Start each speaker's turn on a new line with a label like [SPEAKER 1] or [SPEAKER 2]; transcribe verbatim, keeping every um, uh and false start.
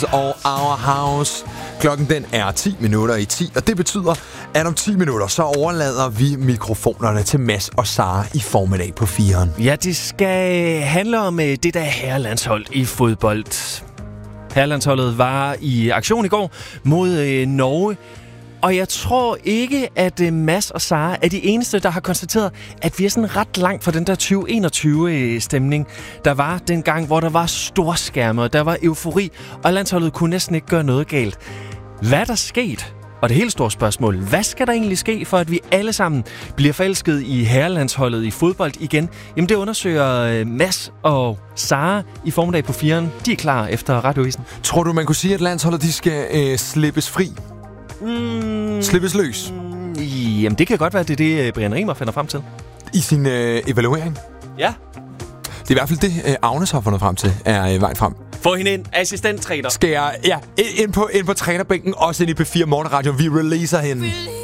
[SPEAKER 1] og Our House. Klokken den er ti minutter i ti, og det betyder, at om ti minutter, så overlader vi mikrofonerne til Mads og Sara i formiddag på firen.
[SPEAKER 2] Ja, det skal handle om det der herrelandshold i fodbold. Herrelandsholdet var i aktion i går mod øh, Norge. Og jeg tror ikke, at øh, Mads og Sara er de eneste, der har konstateret, at vi er sådan ret langt fra den der tyve enogtyve-stemning, der var dengang, hvor der var storskærme, og der var eufori, og landsholdet kunne næsten ikke gøre noget galt. Hvad er der sket? Og det helt store spørgsmål, hvad skal der egentlig ske, for at vi alle sammen bliver forelsket i herrelandsholdet i fodbold igen? Jamen det undersøger Mads og Sara i formiddag på firen. De er klar efter radioavisen.
[SPEAKER 1] Tror du, man kunne sige, at landsholdet de skal øh, slippes fri?
[SPEAKER 2] Mm,
[SPEAKER 1] Slippes løs?
[SPEAKER 2] Mm, jamen det kan godt være, det er det, Brian Rimer finder frem til.
[SPEAKER 1] I sin øh, evaluering?
[SPEAKER 2] Ja.
[SPEAKER 1] Det er i hvert fald det, øh, Agnes har fundet frem til, er øh, vejen frem.
[SPEAKER 2] Få hende ind, assistenttræner.
[SPEAKER 1] Skal jeg, ja, ind på, ind på trænerbænken, også ind i P fire Morgenradio. Vi releaser hende.